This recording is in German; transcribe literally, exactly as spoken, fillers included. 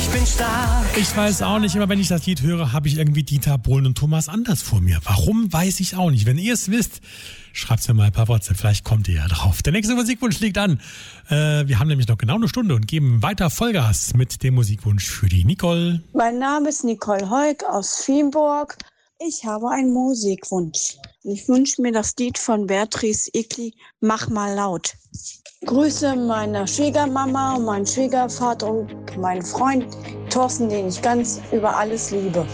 ich bin stark. Ich weiß auch nicht, immer wenn ich das Lied höre, habe ich irgendwie Dieter Bohlen und Thomas Anders vor mir. Warum, weiß ich auch nicht. Wenn ihr es wisst, schreibt's mir mal ein paar WhatsApp, vielleicht kommt ihr ja drauf. Der nächste Musikwunsch liegt an. Äh, wir haben nämlich noch genau eine Stunde und geben weiter Vollgas mit dem Musikwunsch für die Nicole. Mein Name ist Nicole Heuk aus Fienburg. Ich habe einen Musikwunsch. Ich wünsche mir das Lied von Beatrice Egli, Mach mal laut. Grüße meiner Schwiegermama und meinen Schwiegervater und meinen Freund Thorsten, den ich ganz über alles liebe.